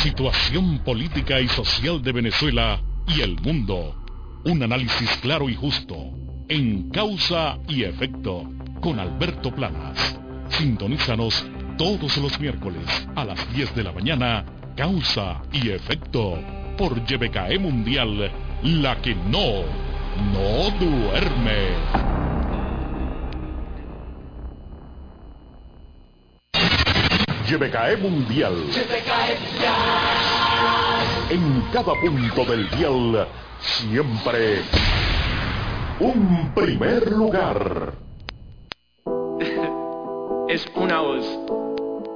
situación política y social de Venezuela y el mundo. Un análisis claro y justo, en Causa y Efecto, con Alberto Planas. Sintonízanos todos los miércoles a las 10 de la mañana, Causa y Efecto, por YBKE Mundial, la que no duerme. YBKE Mundial. En cada punto del dial, siempre un primer lugar. Es una voz.